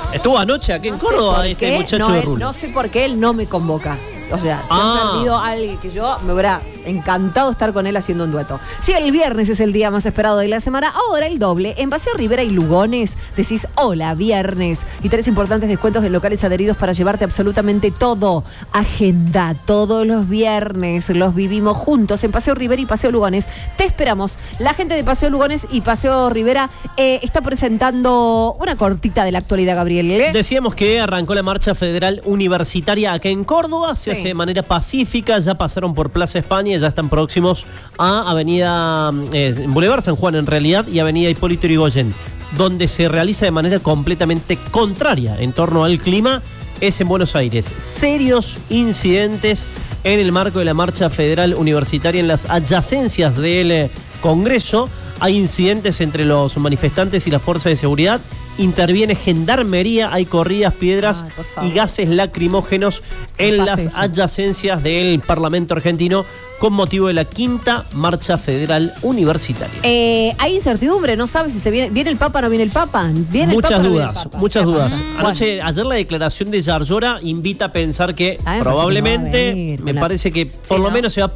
Estuvo anoche aquí en Córdoba este muchacho de Rulo. No sé por qué él no me convoca. O sea, se ha perdido alguien que yo me hubiera encantado estar con él haciendo un dueto. Sí, el viernes es el día más esperado de la semana. Ahora el doble. En Paseo Rivera y Lugones decís hola, viernes. Y 3 importantes descuentos de locales adheridos para llevarte absolutamente todo. Agenda todos los viernes. Los vivimos juntos en Paseo Rivera y Paseo Lugones. Te esperamos. La gente de Paseo Lugones y Paseo Rivera está presentando una cortita de la actualidad, Gabriel. Decíamos que arrancó la marcha federal universitaria acá en Córdoba. Se hace de manera pacífica. Ya pasaron por Plaza España. Ya están próximos a Avenida Boulevard San Juan en realidad y Avenida Hipólito Yrigoyen, donde se realiza de manera completamente contraria en torno al clima. Es en Buenos Aires. Serios incidentes en el marco de la marcha federal universitaria en las adyacencias del Congreso. Hay incidentes entre los manifestantes y la fuerza de seguridad. Interviene gendarmería, hay corridas, piedras y gases lacrimógenos en las adyacencias del Parlamento argentino con motivo de la 5ª marcha federal universitaria. Hay incertidumbre, no sabes si se viene el Papa o no viene el Papa. Muchas dudas. Ayer la declaración de Yarlora invita a pensar que probablemente, me parece que por lo menos se va